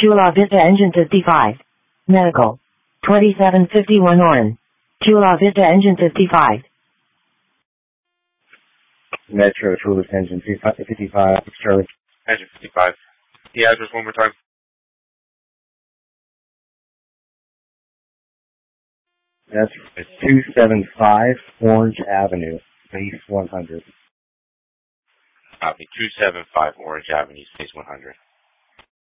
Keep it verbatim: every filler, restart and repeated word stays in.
Chula Vista Engine fifty-five. Medical. twenty-seven fifty-one Orin. Chula Vista Engine fifty-five. Metro Chula Vista Engine fifty-five. Charlie. Engine fifty-five. The address one more time. That's two seventy-five Orange Avenue, base one hundred. Copy. two seventy-five Orange Avenue, space one hundred.